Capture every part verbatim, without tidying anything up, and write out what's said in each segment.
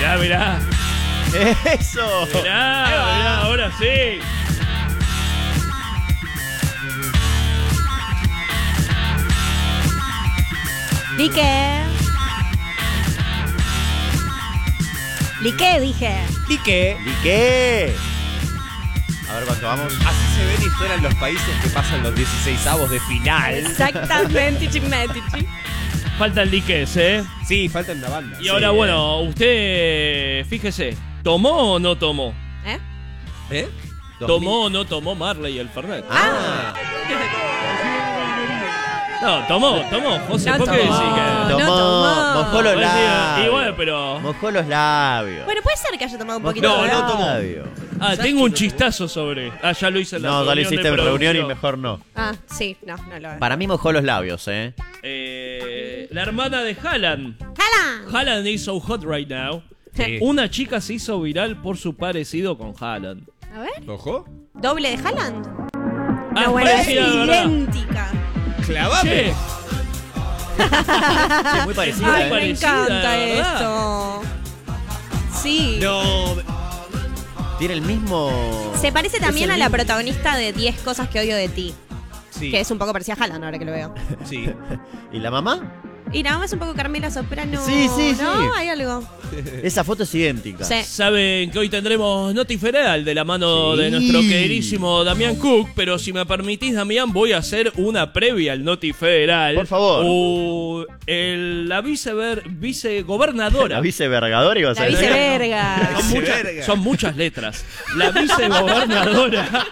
Mirá, mirá. ¡Eso! Mirá, mirá, ahora sí. Lique. Lique, dije. Lique. ¿Liqué? A ver cuánto vamos. Así se ven y suenan los países que pasan los dieciseisavos de final. Exactamente, chimetichi. Faltan liques, ¿eh? Sí, falta una banda. Y ahora, Sí. bueno, usted, fíjese, ¿tomó o no tomó? ¿Eh? ¿Eh? ¿Tomó o no tomó Marley el Fernet? Ah. No, tomó, tomó. José, No ¿por qué tomó. decís que...? No Tomó, tomó. mojó los Pues sí, labios. igual, pero... Mojó los labios. Bueno, puede ser que haya tomado un Mojó poquito No, de no agua. tomó. labios. Ah, tengo un chistazo sobre... Ah, ya lo hice en la No, ya lo reunión hiciste de en reunión y producción. mejor no. Ah, sí, no, no lo veo. Para mí mojó los labios, ¿eh? Eh, la hermana de Haaland. ¡Haaland! Haaland is so hot right now. Sí. Una chica se hizo viral por su parecido con Haaland. A ver, ¿Ojo? ¿doble de Haaland? Ah, No, bueno, es parecida, de verdad. idéntica. ¡Clavame! Che, Sí, muy parecida, Ay, ¿eh? me parecida, encanta de verdad. esto. Sí. No. Tiene el mismo... Se parece también el a la mismo. protagonista de diez cosas que odio de ti. Sí. Que es un poco parecida a Haaland ahora que lo veo. Sí. ¿Y la mamá? Y nada más un poco Carmela Soprano. Sí, sí, ¿no? sí. Hay algo. Esa foto es idéntica. Sí. saben que hoy tendremos Notiferal de la mano Sí. de nuestro queridísimo Damián Cook, pero si me permitís, Damián, voy a hacer una previa al Notifederal. Por favor. Uh, el- la vicever- vicegobernadora. La vicevergadora iba a La ser. viceverga. Son muchas, Viceverga. son muchas letras. La vicegobernadora.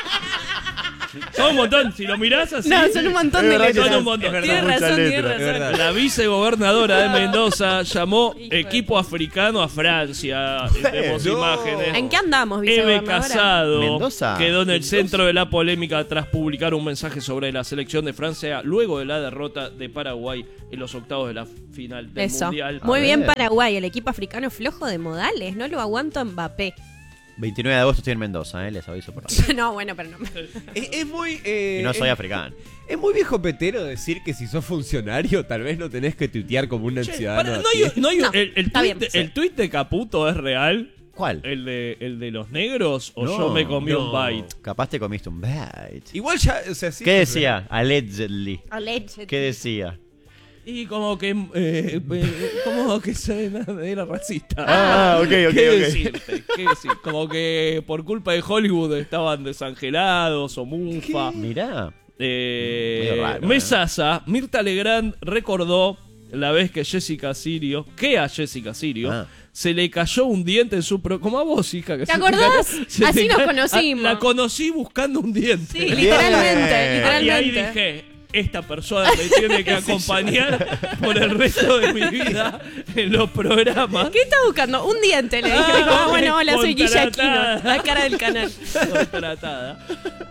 Son un montón. Si lo mirás así. No, son un montón Es de verdad que letras. son un montón. Es verdad. Tienes Muchas razón, tienes letras. razón. Es verdad. La vicegobernadora de Mendoza llamó Hijo de equipo africano a Francia. Tenemos No. imágenes. ¿En qué andamos, Eve vicegobernadora? Casado Mendoza. quedó en el centro de la polémica tras publicar un mensaje sobre la selección de Francia luego de la derrota de Paraguay en los octavos de la final del Eso. Mundial. Muy A bien ver. Paraguay, el equipo africano flojo de modales. No lo aguanto a Mbappé. veintinueve de agosto estoy en Mendoza, ¿eh? Les aviso por ahí. No, bueno, pero no. Es, es muy. eh, Y no soy es- africano. Es muy viejo petero decir que si sos funcionario, tal vez no tenés que tuitear como un Che, ciudadano. pará, a no hay- pie. no hay- No, el, el está tuit, bien, el tuit de Caputo es real. ¿Cuál? ¿El de, el de los negros? ¿O No, yo me comí no. un bite? Capaz te comiste un bite. Igual ya, o sea, sí. ¿Qué decía? Allegedly. Allegedly. ¿Qué decía? Y como que. eh, eh, como que se- era racista. Ah, ok, ok, ¿Qué ok. decirte? ¿Qué decir? Como que por culpa de Hollywood estaban desangelados o mufa. Mirá. Eh, Medio raro, Mesasa, Mirta Legrand recordó la vez que Jessica Sirio, que a Jessica Sirio, Ah. se le cayó un diente en su... Pro como a vos, hija. Que ¿Te se acordás? cayó- se Así te nos ca- conocimos. Ah, La conocí buscando un diente. Sí, literalmente, Bien. Y ahí literalmente. dije, esta persona me tiene que acompañar por el resto de mi vida en los programas. ¿Qué estás buscando? Un diente, le dije. Ah, Dijo, ah, bueno, hola, soy Guilla contratada. Aquino, la cara del canal. Contratada.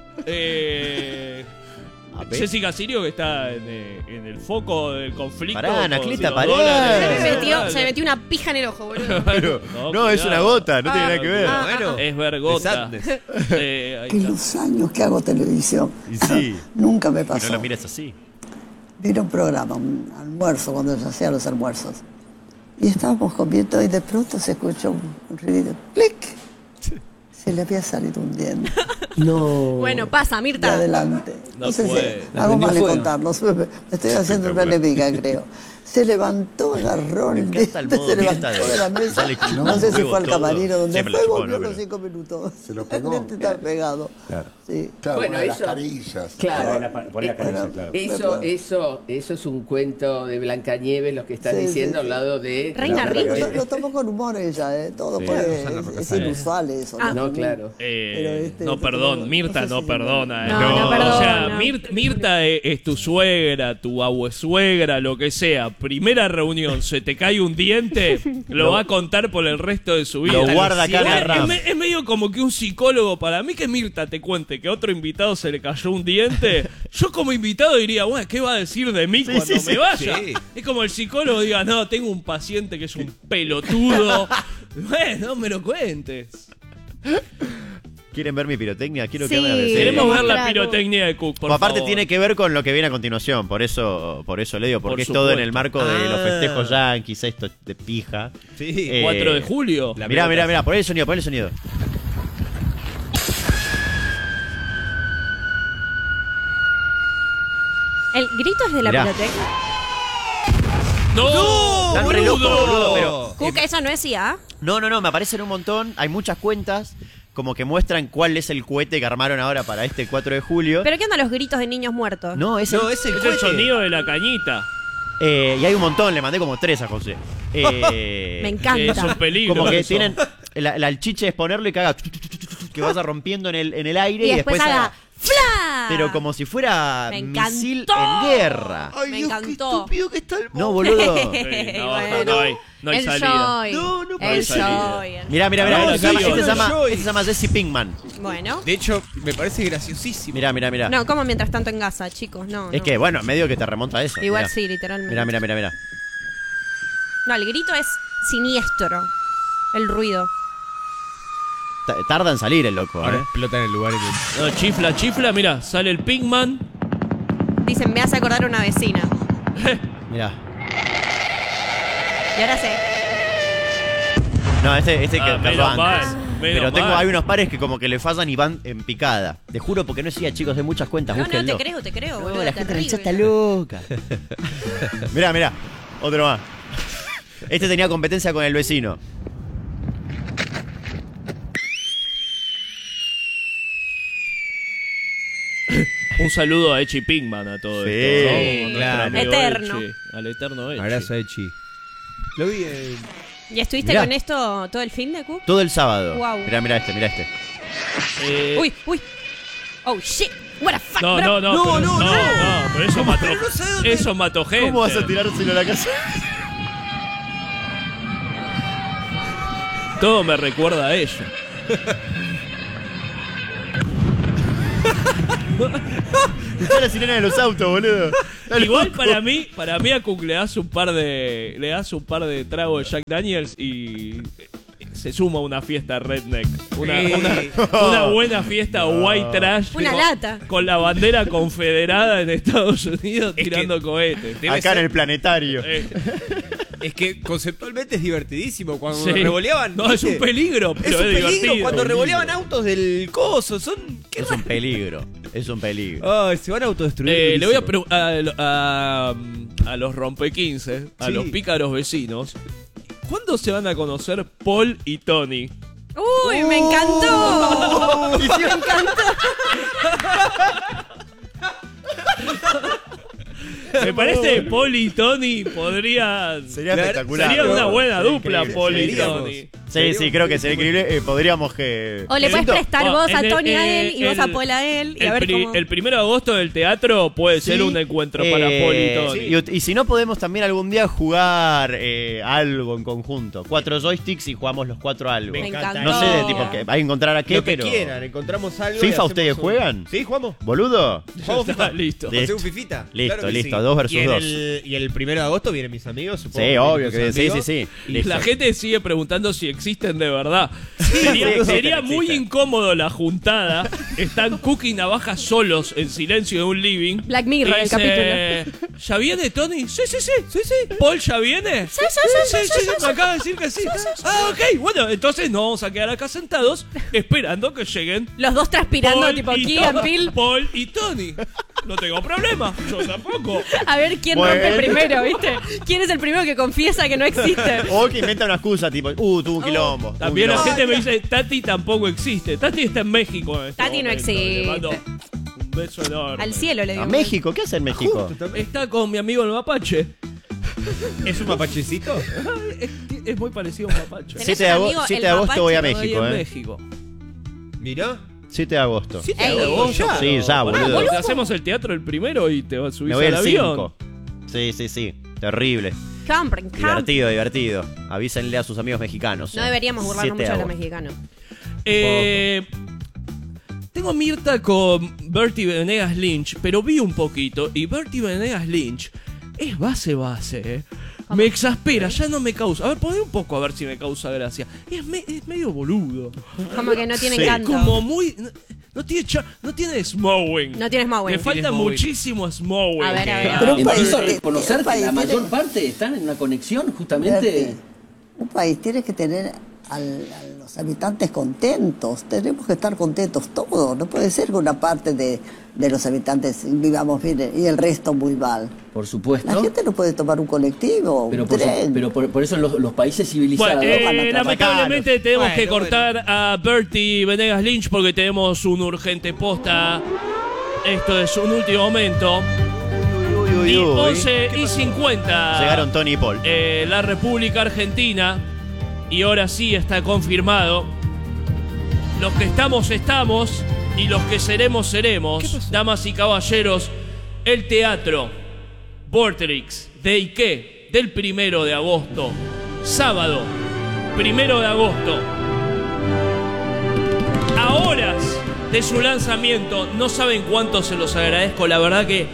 Eh, A ver. Jessica Sirio, que está en, eh, en el foco del conflicto. Pará, con Anacleta, los pará. dólares. Se me, Eh, metió, Dale. se me metió una pija en el ojo, boludo. Pero- No, no, es cuidado. una gota, no tiene Ah, nada que ver. ah, Bueno, Es de vergota. sadness. Eh, ahí que está. los años que hago televisión. Y sí. Nunca me Y pasó. no lo mires así. Vino un programa, un almuerzo, cuando yo hacía los almuerzos. Y estábamos comiendo y de pronto se escuchó un, un ruido. ¡Clic! Se le había salido un diente. No. Bueno, pasa, De Mirta. adelante. No No sé puede. si hago La mal en prendió fuego. contarlo. Me estoy haciendo una enemiga, creo. Se levantó, agarró el Me encanta el diente, modo se Mirta levantó de- de la mesa. Dale, chupó No sé un si huevo fue al todo. camarino donde Siempre la fue, chupó, volvió a no, los pero- cinco minutos. Se lo El pegó. diente está pegado. Claro. Sí. Claro, Bueno, una de las eso- carillas. Claro. Poner la carilla, claro. Eso, eso, eso es un cuento de Blancanieves, lo que estás Sí, diciendo sí, al sí. lado de. Reina Pero Rica. lo, lo tomó con humor ella, ¿eh? Todo Sí, fue, Susana es, es Rocasario. inusual eso. Ah. No, claro. Eh, Pero este- no, este perdón, como- Mirta no sé no si- perdona. eh. No, no perdona. O sea, Mir- Mirta es, es tu suegra, tu abuesuegra, lo que sea. Primera reunión, se te cae un diente, lo va a contar por el resto de su vida. Lo guarda acá en la Es, RAM. me- es medio como que un psicólogo, para mí que Mirta te cuente que a otro invitado se le cayó un diente, yo como invitado diría, bueno, ¿qué va a decir de mí Sí, cuando sí, me sí. vaya? Sí. Es como el psicólogo diga, no, tengo un paciente que es un pelotudo. Bueno, no me lo cuentes. ¿Quieren ver mi pirotecnia? Quiero Sí. que me la deseen. Queremos ver la Mostrá, pirotecnia de Cook, por Pues aparte favor. tiene que ver con lo que viene a continuación, por eso, por eso le digo, porque Por es todo en el supuesto. marco de los Ah. festejos yanquis, esto de pija. Sí. Eh, cuatro de julio. La Mirá, pelota. mirá, mirá, pon el sonido, pon el sonido. El grito es de la Mirá. biblioteca. ¡No! Están re locos, boludo, pero- Cook, eso no es I A. No, no, no, me aparecen un montón, hay muchas cuentas como que muestran cuál es el cohete que armaron ahora para este cuatro de julio. ¿Pero qué onda los gritos de niños muertos? No, es el, No, es el Es el cohete. sonido de la cañita. eh, y hay un montón, le mandé como tres a José. Eh, Me encanta. Es un peligro. Como que eso. tienen la, la el chiche es ponerlo y que haga que vaya rompiendo en el, en el aire Y y, después haga ¡fla! pero como si fuera Me misil encantó. en guerra. Ay, Me Dios, encantó. qué estúpido que está el No, boludo. Sí, no, Bueno. no hay, no hay salida. Enjoy. No, no puede Enjoy. salir. Mirá, mirá, mirá. No, este, se llama, no, este se no, llama- yo- este se llama Jesse Pinkman. Bueno. De hecho, me parece graciosísimo. Mirá, mirá, mirá. No, como mientras tanto en Gaza, chicos. No, Es no. que, bueno, medio que te remonta a eso. Igual mirá. sí, literalmente. Mirá, mirá, mirá, mirá. No, el grito es siniestro. El ruido. Ta- Tarda en salir el loco, Ahora ¿eh? explota en el lugar. en el- No, chifla, chifla, mira, sale el Pinkman. Dicen, me hace acordar a una vecina. Mirá. Y ahora sé. No, este, este que Ah, que menos antes. mal, menos Pero tengo, mal. hay unos pares que como que le fallan y van en picada. Te juro porque no decía, chicos, de muchas cuentas, No, no, búsquenlo. te creo, te creo, No, boludo. la gente en el terrible. chat está loca. Mirá, mirá. Otro más. Este tenía competencia con el vecino. Un saludo a Echi Pinkman a todo Sí, esto. ¿no? Nuestro claro. amigo Eterno. Echi, al eterno Echi. Abrazo a Echi. Lo vi en... ¿Y estuviste Mirá. con esto todo el fin de Cook? Todo el sábado. Guau. Mirá, mirá este, mirá este. Eh, Uy, uy. Oh, shit. What the fuck, no, bro? no, no, No, pero, no, no, no. no, pero eso mató, no sé dónde- eso mató gente. ¿Cómo vas a tirárselo a la casa? Todo me recuerda a ella. Está la sirena de los autos, boludo. Está Igual loco. para mí, para mí a Cook le das un par de, le das un par de tragos de Jack Daniels y se suma una fiesta redneck, una, Sí. una, una buena fiesta white trash, Una con, lata. con la bandera confederada en Estados Unidos Es que- tirando cohetes. Debe Acá en ser- el planetario. Eh, Es que conceptualmente es divertidísimo. Cuando sí. revoleaban. No, es ¿viste? un peligro, pero Es es, un peligro divertido. cuando revoleaban autos del coso. Son. ¿Qué Es un peligro. Es un peligro. Ay, se van a autodestruir. Eh, le voy a durísimo. preguntar a, a, a los rompequince, a Sí. los pícaros vecinos, ¿cuándo se van a conocer Paul y Tony? Uy, me encantó. Y si- Me encantó. Me parece que Paul y Tony podrían... Sería La- espectacular. Sería una buena Sería dupla, increíble. Paul y Seríamos. Tony. Sí, sí, creo que sería increíble. Eh, podríamos que. O le puedes Necesito- prestar Bueno, vos a en el- Tony a eh, él y vos el- a Paul a él. Y El, a ver pri- cómo... el primero de agosto del teatro puede ser Sí. un encuentro para Eh, Paul y Tony. sí, y, y si no, podemos también algún día jugar eh, algo en conjunto. Cuatro joysticks y jugamos los cuatro algo. Me encantó. No sé de tipo que hay que encontrar a qué, Lo que pero. quieran, encontramos algo. y ¿FIFA hacemos ustedes un- juegan? Sí, jugamos. ¿Boludo? Vamos, Está FIFA. listo. Listo. ¿Hacemos un fifita? Listo, Claro que listo, sí. dos versus y en dos. El, y el primero de agosto vienen mis amigos, supongo. Sí, obvio tus que sí, sí, amigos. sí. Y Listo. la gente sigue preguntando si existen de verdad. sería existen, sería existen. muy incómodo la juntada. Están Cook y Navaja solos en silencio en un living. Black Mirror, Y el dice, ¿ya viene Tony? Sí, sí, sí, sí, sí. ¿Paul ya viene? Sí, sí, sí, sí, sí, me acaba de decir que sí. Ah, ok. Bueno, entonces nos vamos a quedar acá sentados esperando que lleguen Los dos transpirando, Paul tipo y Key To- and Peele. Paul y Tony. No tengo problema. Yo tampoco. A ver quién Bueno. rompe primero, ¿viste? ¿Quién es el primero que confiesa que no existe? O que inventa una excusa, tipo, uh, tuvo un quilombo. tuvo un También la quilombo. gente me dice, Tati tampoco existe. Tati está en México en este Tati no momento. Le mando existe. un beso enorme. Al cielo le digo. ¿A México? ¿Qué hace en México? Justo también. Está con mi amigo el mapache. ¿Es un mapachecito? Es, es muy parecido a un mapache. ¿Tenés siete de un ago- amigo, siete el de agosto voy a mapache? Estoy México, en eh. México. Mirá. siete de agosto. siete Ey, de agosto ya. Sí, ya, Pará, boludo. te hacemos el teatro el primero y te vas a subir Me voy al el avión. cinco. Sí, sí, sí. Terrible. Compren, compren. Divertido, divertido. Avísenle a sus amigos mexicanos. No eh. deberíamos burlarnos siete mucho de los agosto. mexicanos. Eh, tengo Mirta con Bertie Venegas Lynch, pero vi un poquito y Bertie Venegas Lynch es base base, ¿eh? Me exaspera, ya no me causa. A ver, poné un poco a ver si me causa gracia. Es, me- es medio boludo. Como que no tiene Sí. encanto. Como muy. No, no tiene cha- no tiene smowing. No tienes más Le falta smowing. muchísimo smowing. A ver, a ver. Pero un país, Empiezo a tiene- reconocer un que país la tiene- mayor parte están en una conexión justamente. Berti, un país tiene que tener al- a los habitantes contentos. Tenemos que estar contentos todos. No puede ser que una parte de, de los habitantes vivamos bien y el resto muy mal. Por La supuesto. gente no puede tomar un colectivo, Pero un por, su- tren. pero por, por eso los, los países civilizados. Bueno, eh, van a estar lamentablemente tenemos Bueno, que bueno. cortar a Bertie Venegas Lynch porque tenemos un urgente posta. Esto es un último momento. Uy, uy, Y uy. once y cincuenta. Llegaron Tony y Paul. eh, la República Argentina. Y ahora sí está confirmado. Los que estamos, estamos. Y los que seremos, seremos. Damas y caballeros, el teatro Vorterix de Ike del primero de agosto. Sábado, primero de agosto. A horas de su lanzamiento. No saben cuánto se los agradezco. La verdad que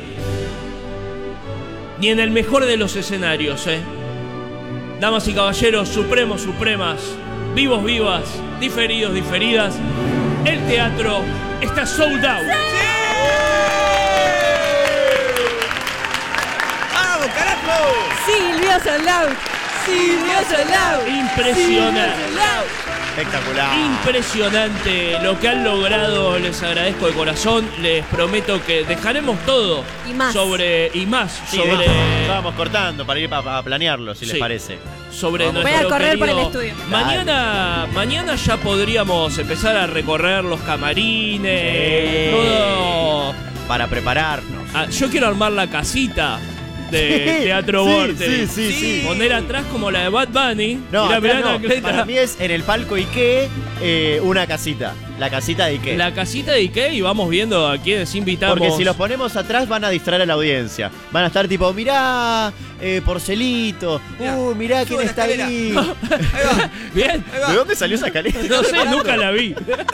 ni en el mejor de los escenarios, ¿eh? Damas y caballeros, supremos, supremas, vivos, vivas, diferidos, diferidas. El teatro está sold out. ¡Vamos, carajo! Silvio Solau. Silvio Solau. Impresionante. Espectacular. Impresionante lo que han logrado, les agradezco de corazón, les prometo que dejaremos todo Y más. sobre y más Sí, de sobre hecho, estábamos cortando para ir a, a planearlo, si Sí. les parece. sobre Vamos. Voy nuestro a correr por querido- el estudio. Mañana, mañana ya podríamos empezar a recorrer los camarines, todo. Para prepararnos. Ah, yo quiero armar la casita de Sí, Teatro sí, Vorterix. sí, sí, sí. Poner atrás como la de Bad Bunny. No, Mirá, acá mirá, no. Anacleta. Para mí es en el palco Ike eh, una casita. La casita de Ike. La casita de Ike y vamos viendo a quienes invitamos. Porque si los ponemos atrás van a distraer a la audiencia. Van a estar tipo, mirá, eh, Porcelito. Mirá, Uh, mirá quién sube la está ahí. escalera. Ahí va, Bien. ahí va. ¿De dónde salió esa escalera? No sé, nunca la vi.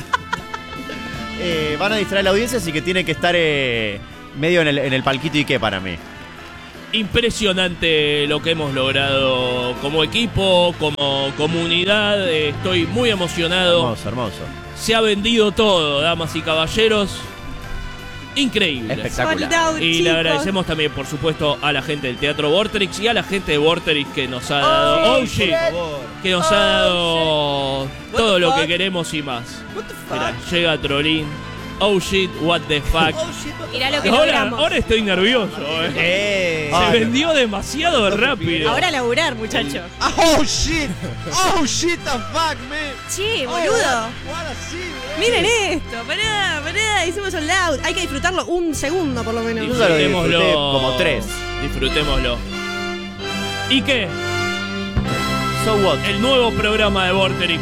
Eh, van a distraer a la audiencia, así que tiene que estar eh, medio en el, en el palquito Ike para mí. Impresionante lo que hemos logrado como equipo, como comunidad. Eh, Estoy muy emocionado. Hermoso, hermoso. Se ha vendido todo, damas y caballeros. Increíble. Espectacular. Sold out, Y le chicos. agradecemos también, por supuesto, a la gente del Teatro Vorterix y a la gente de Vorterix que nos ha dado. Oh, Oh, shit. por favor. Que nos ha dado What todo the lo que fuck? queremos y más. What the fuck? Mirá, llega Trolín. Oh shit, what the fuck. Oh, shit, what the Mirá lo que Ahora, logramos. ahora estoy nervioso, eh. Eh. Se Ah, vendió demasiado rápido. Ahora a laburar, muchachos. Oh shit. Oh shit the fuck, man. Che, Oh, boludo. what así, bro. Miren esto. Pará, pará. Hicimos sold out. Hay que disfrutarlo un segundo, por lo menos. Yo ya lo Disfrutémoslo. disfruté como tres. Disfrutémoslo. ¿Y qué? So what? El nuevo programa de Vorterix.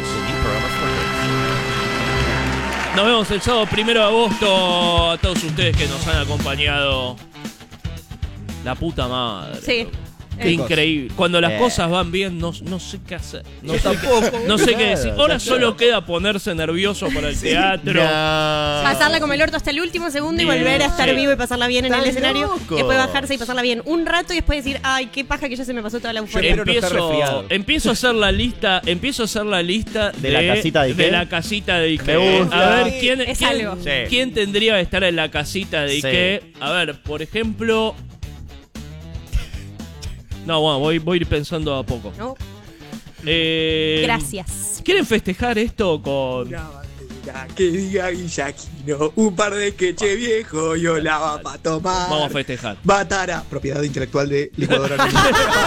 Nos vemos el sábado primero de agosto. A todos ustedes que nos han acompañado. La puta madre. Sí. loco. Qué increíble. Cuando las Eh. cosas van bien, no, no sé qué hacer. No Yo sé, tampoco. qué, no sé qué decir. Ahora ya solo queda ponerse nervioso para el teatro. Pasarla como el orto hasta el último segundo y Bien, volver a estar sí. vivo y pasarla bien en el Estás escenario. loco. Y después bajarse y pasarla bien un rato y después decir, ay, qué paja que ya se me pasó toda la euforia. Espero no estar Empiezo, resfriado. empiezo a hacer la lista, empiezo a hacer la lista ¿De la casita de Ike? la casita de Ike. Me gusta. A ver quién, Es quién, algo. Sí. quién tendría que estar en la casita de Sí. Ike. A ver, por ejemplo. No, bueno, voy, voy a ir pensando a poco. ¿No? Eh, Gracias. ¿Quieren festejar esto con Una bandera que diga Guillaquino, un par de queche viejo, yo la va pa' tomar. Vamos a festejar. Batara, propiedad intelectual de licuadora. Ya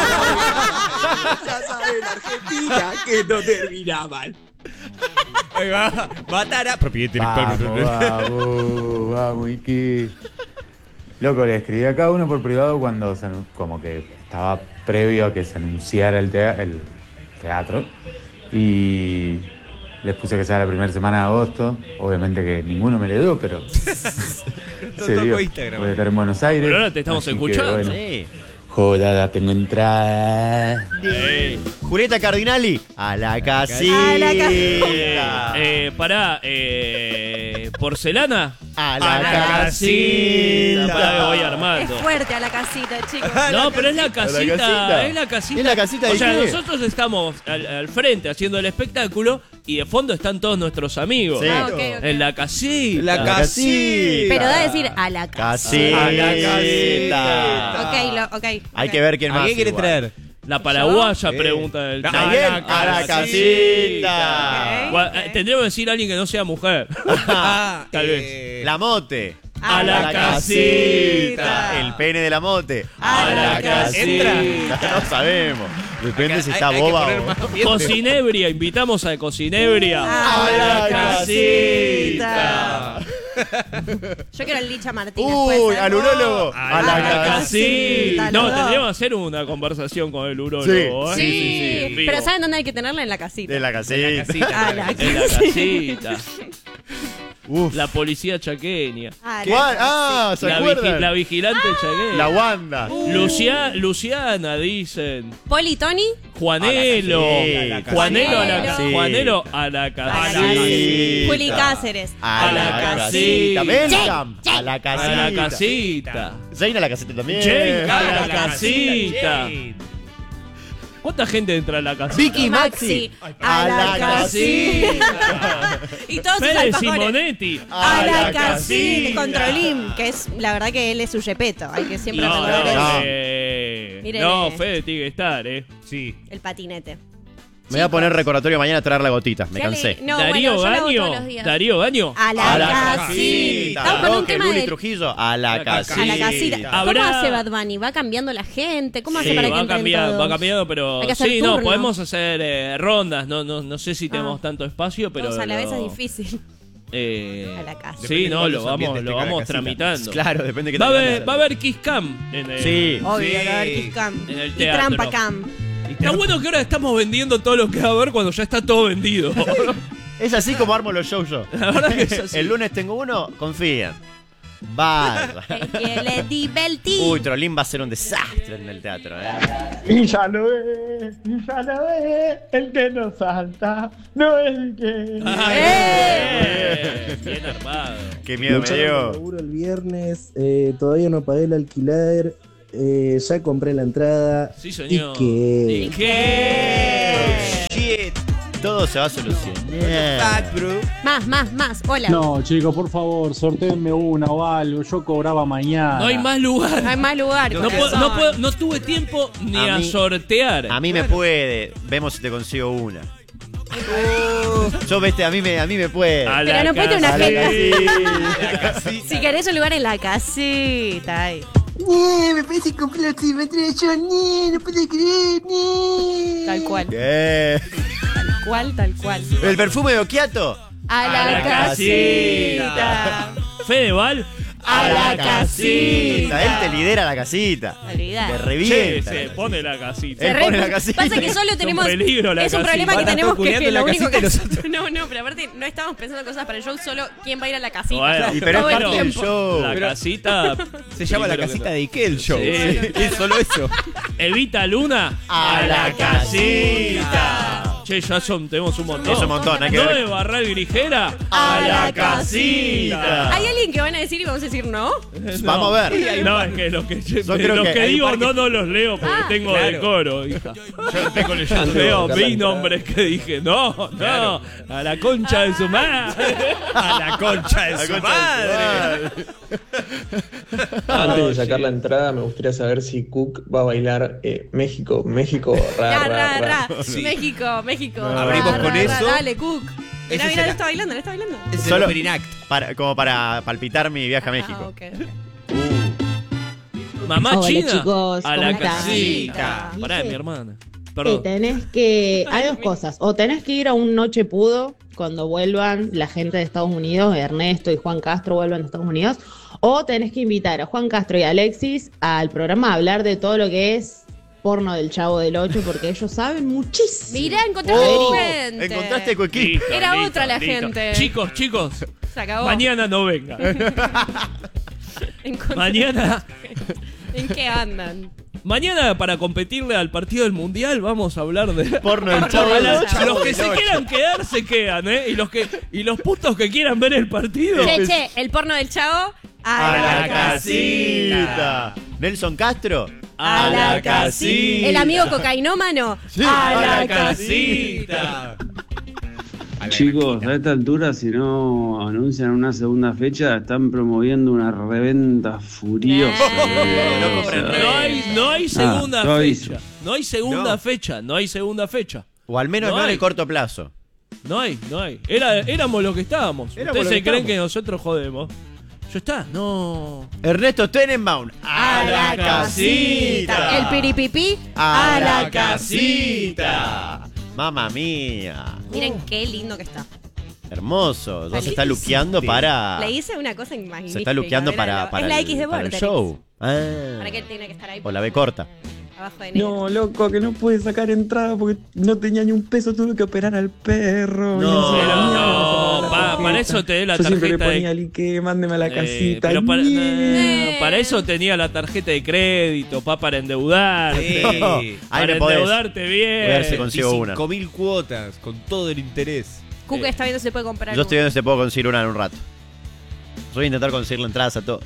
saben, Argentina, que no termina mal. Ahí va. Batara. Propiedad Vamos, intelectual. vamos, vamos, Iki. Loco, le escribí a cada uno por privado cuando se anu- como que estaba previo a que se anunciara el, tea- el teatro. Y les puse que sea la primera semana de agosto. Obviamente que ninguno me le dio, pero se tocó dio. Instagram. Voy a estar en Buenos Aires. Pero ahora te estamos así que, escuchando. bueno, Sí. jodada, tengo entrada. Ey. Julieta Cardinali, a la casita. A la Eh, eh, pará, eh, porcelana. A la, A la casita. Pará que voy armando. Es fuerte a la casita, chicos. No, pero es la casita, casita. es la casita. ¿Es la casita de O sea, qué? nosotros estamos al, al frente haciendo el espectáculo y de fondo están todos nuestros amigos. Sí. Ah, ok, ok. En la casita. La casita. Pero da a decir a la Casita. casita. A la casita. Ok, lo, ok. Hay ok. que ver quién ¿A más. quién quiere igual. traer? La paraguaya ¿Yo? pregunta del No, chat. ¿A quién? A la casita. Ok, Gua- ok. eh, Tendríamos que decir a alguien que no sea mujer. Ah, Tal eh, vez. La mote. A la casita. El pene de la mote. A la casita. No sabemos. Depende Hay- si hay- está hay que boba poner o. más ambiente. Cocinebria, invitamos a Cocinebria. A la casita. Yo quiero al Licha Martínez. ¿puede Uy, ser? al urólogo. A, A la, la casita. los No, dos. tendríamos que hacer una conversación con el urólogo. Sí. ¿eh? Sí, en vivo. pero ¿saben dónde hay que tenerla? En la casita. De la casita. A la En la casita. casita. Uf. La policía chaqueña. A la ¿Cuál? Ah, ¿se La, vigi- acuerdan? la vigilante chaqueña. La Wanda. Lucia- Luciana, dicen. Poli Tony. Juanelo. A la casita. Juanelo a la Juanelo. casita. Juanelo a la A la casita. casita. Juli Cáceres. A A la la casita. casita. Belcam. A la A casita. la casita. Zayn a la casita también. Jane a la casita. ¿Cuánta gente entra a la casita? Vicky Maxi. Maxi. A la casita. Y todos sus Fede alfajores. Simonetti. A la casita. casita. Controlim, que es la verdad que él es su yepeto. Hay que siempre No, recordar no, eso. eh, Miren, no, eh. Fede tiene que estar, eh. Sí. El patinete. Me voy a poner recordatorio mañana a traer la gotita. Me Ya cansé. le- No, Darío bueno, yo lo hago Gaño. todos los días. Darío Gaño. A la, A la casita. casita. Estamos con un Roque, tema Luli de... Trujillo. A la A la casita. A la casita. ¿Cómo Habrá- hace Bad Bunny? ¿Va cambiando la gente? ¿Cómo hace Sí, para que va entren cambiando, todos? va cambiando, pero Hay que hacer sí, no, turno. podemos hacer eh, rondas, no, no, no sé si tenemos Ah. tanto espacio, pero Todos a la vez lo- es difícil. eh, A la casa. Sí, Depende no, de lo cuántos vamos, ambientes lo tenga la vamos casita. tramitando. Claro, depende de qué Va a tal haber, ganas. va a haber Kiss Cam en el, Sí. Obvio, Sí. que va a haber Kiss Cam. En el Y teatro. Trampa Cam. Está bueno que ahora estamos vendiendo todo lo que va a haber cuando ya está todo vendido. Es así como armo los shows yo. La verdad que es así. El lunes tengo uno, confíen. Vaya. El que le divertí. Uy, Trolín va a ser un desastre en el teatro, ¿eh? Y ya lo es, y ya lo es, el que no salta, no es el que... Ay, ¡Eh! bien, bien armado. Qué miedo me dio. Laburo el viernes, eh, todavía no pagué el alquiler, eh, ya compré la entrada. Sí, señor. ¿Y qué? ¿Y qué? Shit. Todo se va a solucionar. Más, más, más. Hola. No, chicos, por favor, sorteenme una o algo. Yo cobraba mañana. No hay más lugar. No hay más lugar. No, corazón. puedo- no, puedo- no tuve tiempo ni a, A mí- sortear. A mí me puede. Vemos si te consigo una. Yo, viste, a mí me, a mí me puede. A Pero la no puede tener una casita. agenda. Si querés un lugar en la casita. Ay. ¡Nie! Me parece que compré la oximetría yo, ¡nie! No puedo creer, ¡nie! Tal cual. ¿Qué? Tal cual, tal cual. ¿El perfume de Okiato? A la, A la casita. Fedeval. A la casita. Él te lidera la casita. Olvidate. Te Che, revienta. se pone la casita. Él Se re- pone la casita. Pasa que solo tenemos. peligro la es un casita. problema que Van a tenemos estar que, que culeando lo la único casita que. y nosotros- No, no, pero aparte no estamos pensando cosas para el show, solo quién va a ir a la casita. Bueno, Y pero es Todo el parte del tiempo. show. La casita. Se llama la Primero que casita todo. de Ike el show. Sí. Es solo eso. Evita Luna. A la casita. Che, ya son, tenemos un montón. Es un montón, hay que No ver. de Barral Grijera. A la casita. casita. ¿Hay alguien que van a decir y vamos a decir no? Vamos a ver. No, es que los que, creo los que que hay digo un par no, no los leo porque Ah. tengo Claro. decoro, hija. Yo tengo leyendo. Leo vi nombres que dije, no, no, Claro. a la concha de su madre. A la concha de La su concha madre. Antes de sacar la entrada, me gustaría saber si Cook va a bailar eh, México, México, ra, Ra, ra, ra, ra. ra. Sí. México, México. Abrimos Ra, con ra, eso. ra. Dale, Cook. Ese Mira, es mira, el- le está bailando, le está bailando. Es el Solo- opening act. Para, como para palpitar mi viaje a Ah, México. ok, ok. Mamá Hola, china. chicos, a ¿cómo la están? casita. Dije- Pará, mi hermana. Que Perdón. tenés que. Ay, Hay dos mi- cosas. O tenés que ir a un Noche Pudo cuando vuelvan la gente de Estados Unidos, Ernesto y Juan Castro vuelvan de Estados Unidos. O tenés que invitar a Juan Castro y a Alexis al programa a hablar de todo lo que es porno del Chavo del Ocho, porque ellos saben muchísimo. Mirá, encontraste Oh, gente. encontraste Coquín. Listo, Era listo, otra la listo. gente. Chicos, chicos, Se acabó. mañana no venga. Encontré- Mañana, ¿En qué andan? Mañana, para competirle al partido del Mundial, vamos a hablar de porno del Chavo del Ocho. Los que se quieran quedar, se quedan, ¿eh? Y los, que, y los putos que quieran ver el partido. Che, che, el porno del Chavo. A, A la, la casita. Nelson Castro. A la casita. El amigo cocainómano. Sí. A, A la, la casita. casita. Chicos, a esta altura, si no anuncian una segunda fecha, están promoviendo una reventa furiosa. No, no hay, no hay segunda Ah, yo fecha. aviso. No hay segunda No. fecha. No hay segunda fecha. O al menos No no, en hay. el corto plazo. No hay, no hay. Era, éramos lo que estábamos. Éramos ¿Ustedes lo se que creen estábamos. que nosotros jodemos? ¿Ya está? No. Ernesto Tenenbaum. A la casita. El piripipí. A, A la, la casita. Mamma mía. Miren qué lindo que está. Hermoso. Ya se está Lindo. luqueando para. Le hice una cosa magnífica. Se está luqueando para, míralo. para, es la el, X de para el Vortex. show. Ah. Para que él tiene que estar ahí. O la B corta. Abajo de negro. No, loco, que no pude sacar entrada porque no tenía ni un peso, tuve que operar al perro. No, Y pero la mierda, no, la pa- tarjeta. para eso te dé la Yo siempre le tarjeta de- ponía al Ike, mándeme a la Eh, casita. pero para, Yeah. no, para eso tenía la tarjeta de crédito, pa, para endeudarte. Sí. Ahí Para me podés. endeudarte bien. Voy a ver si consigo una. cinco mil cuotas, con todo el interés. Cuca está viendo si se puede comprar. Yo estoy uno. viendo si puedo conseguir una en un rato. Yo voy a intentar conseguirle entradas a todo.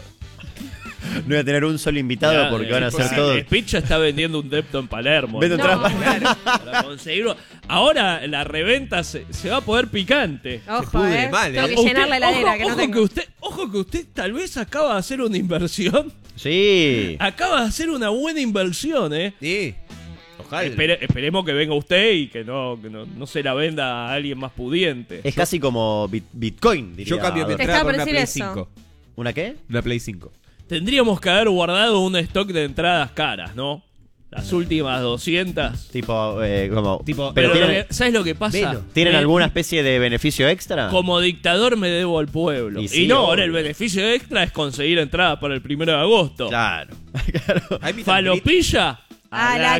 No voy a tener un solo invitado Mirá, porque eh, van a ser porque todos. Speech está vendiendo un depto en Palermo. Vendo ¿no? entradas Claro, para conseguirlo. Ahora la reventa se, se va a poder picante. Ojo, pudre eh. mal, Tengo eh. que llenar la heladera, ojo, que no ojo tengo. que usted, ojo que usted tal vez acaba de hacer una inversión. Sí. Acaba de hacer una buena inversión, ¿eh? Sí. Ojalá. Espere- esperemos que venga usted y que no, que no, no se la venda a alguien más pudiente. Es casi como bit- Bitcoin, diría. Yo cambio mi Te entrada estaba por por una Play decir eso. cinco. ¿Una qué? Una Play cinco. Tendríamos que haber guardado un stock de entradas caras, ¿no? Las últimas doscientas. Tipo, eh, como. Tipo- pero Pero lo tienen, que- ¿sabes lo que pasa? Velo. ¿tienen Me- alguna especie de beneficio extra? Como dictador me debo al pueblo. Y Y, sí, no, obvio. ahora el beneficio extra es conseguir entradas para el primero de agosto. Claro. claro. Ahí mi Falopilla. A la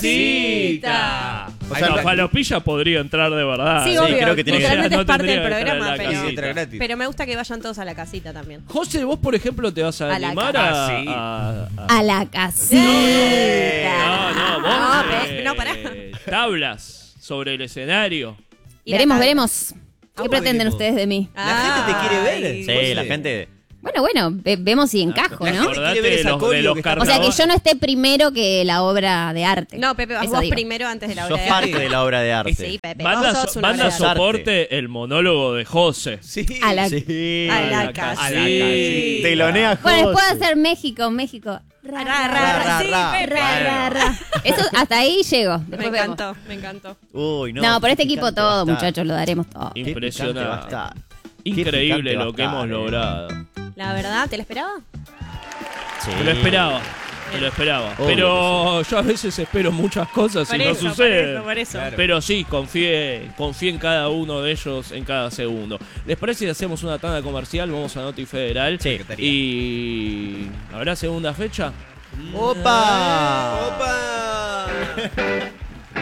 casita. O O sea, sea, no, Falopilla podría entrar de verdad. Sí, Sí, obvio. creo que tiene que Totalmente ser. es parte No del tendría que programa, estar en la pero, casita. Entra gratis. pero me gusta que vayan todos a la casita también. José, vos por ejemplo te vas a, A la animar casa. a, Ah, sí. a- a- A la casita. No, no, vos. No, eh, pe- no, pará. Tablas sobre el escenario. Ir a Veremos, tal- veremos. ¿Qué ¿Cómo pretenden veremos? ustedes de mí? La gente te quiere ver. Ay. Sí, José. la gente. Bueno, bueno, ve- vemos si encajo, la ¿no? gente Acordate quiere ver de esa los, de coreo los que está- O sea, que carnavales. yo no esté primero que la obra de arte. No, Pepe, vas Eso vos digo. primero antes de la obra Sos de parte arte. de la obra de arte. Sí, Pepe, Manda, vos sos so- una manda obra de arte. soporte el monólogo de José. Sí. A la... Sí. A la A la casita. casita. Telonea Bueno, después José. de hacer México, México. Ra, Ra, ra, ra, Ra, sí, ra, Pepe. ra, ra, ra. Eso, hasta ahí llego. Me Después vemos. encantó, me encantó. Uy, no. No, por qué este equipo picante va a todo, estar. muchachos, lo daremos todo. Qué picante va a Impresionante. estar. Qué Increíble picante va a lo que estar, hemos eh. logrado. La verdad, ¿te la esperaba? Sí. Me lo esperaba. Me lo esperaba. Obvio Pero yo a veces espero muchas cosas Por y eso, no por sucede. eso, por eso. Claro. Pero sí, confié, confié en cada uno de ellos en cada segundo. ¿Les parece si hacemos una tanda comercial? Vamos a Noti Federal. Sí. Y. ¿Habrá segunda fecha? ¡Opa! ¡Opa!